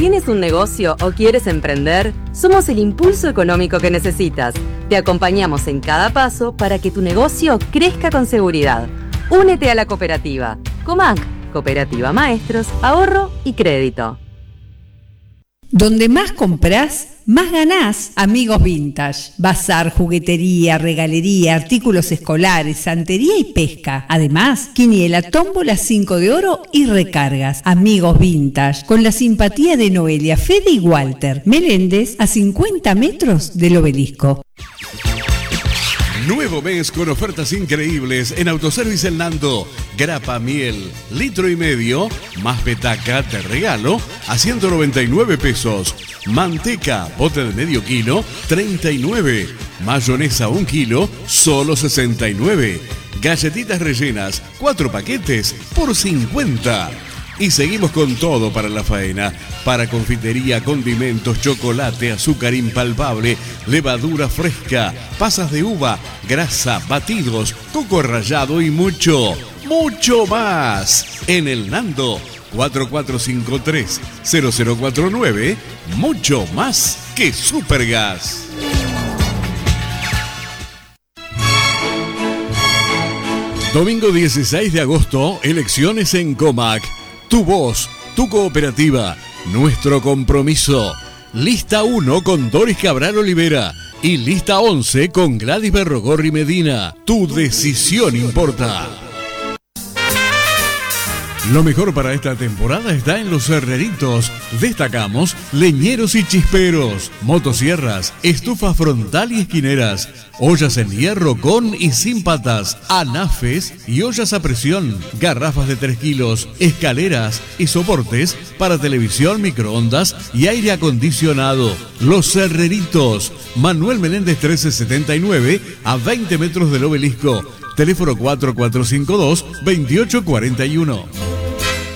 ¿Tienes un negocio o quieres emprender? Somos el impulso económico que necesitas. Te acompañamos en cada paso para que tu negocio crezca con seguridad. Únete a la cooperativa. Comac, Cooperativa Maestros, Ahorro y Crédito. Donde más comprás, más ganás. Amigos Vintage. Bazar, juguetería, regalería, artículos escolares, santería y pesca. Además, quiniela, tómbola, 5 de oro y recargas. Amigos Vintage. Con la simpatía de Noelia, Fede y Walter. Meléndez, a 50 metros del obelisco. Nuevo mes con ofertas increíbles en Autoservice El Nando. Grapa miel, litro y medio, más petaca de regalo a 199 pesos. Manteca, bote de medio kilo, 39. Mayonesa 1 kilo, solo 69. Galletitas rellenas, 4 paquetes por 50. Y seguimos con todo para la faena. Para confitería, condimentos, chocolate, azúcar impalpable, levadura fresca, pasas de uva, grasa, batidos, coco rallado y mucho más. En El Nando, 4453-0049, mucho más que Supergas. Domingo 16 de agosto, elecciones en Comac. Tu voz, tu cooperativa, nuestro compromiso. Lista 1 con Doris Cabral Olivera y lista 11 con Gladys Berrogorri Medina. Tu decisión importa. Lo mejor para esta temporada está en Los Herreritos. Destacamos leñeros y chisperos, motosierras, estufa frontal y esquineras, ollas en hierro con y sin patas, anafes y ollas a presión, garrafas de 3 kilos, escaleras y soportes para televisión, microondas y aire acondicionado. Los Herreritos, Manuel Meléndez 1379, a 20 metros del obelisco. Teléfono 4452-2841.